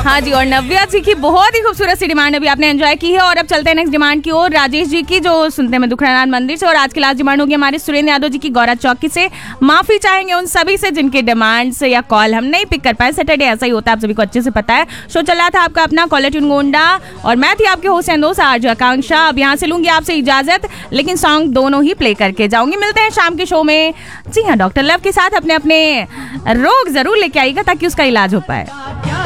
हाँ जी, और नव्या जी की बहुत ही खूबसूरत सी डिमांड अभी आपने एंजॉय की है। और अब चलते हैं नेक्स्ट डिमांड की ओर, राजेश जी की, जो सुनते हैं दुखरानाथ मंदिर से। और आज की लास्ट डिमांड होगी हमारे सुरेंद्र यादव जी की गौरा चौकी से। माफी चाहेंगे उन सभी से जिनके डिमांड से या कॉल हम नहीं पिक कर पाए। सैटरडे ऐसा ही होता है, आप सभी को अच्छे से पता है। शो चल रहा था आपका अपना कॉलर ट्यून गोंडा और मैं थी आपके होस्ट एंड दोस्त आरजे आकांक्षा। अब यहाँ से लूंगी आपसे इजाजत, लेकिन सॉन्ग दोनों ही प्ले करके जाऊंगी। मिलते हैं शाम के शो में। जी हाँ, डॉक्टर लव के साथ अपने अपने रोग जरूर लेके आइएगा ताकि उसका इलाज हो पाए।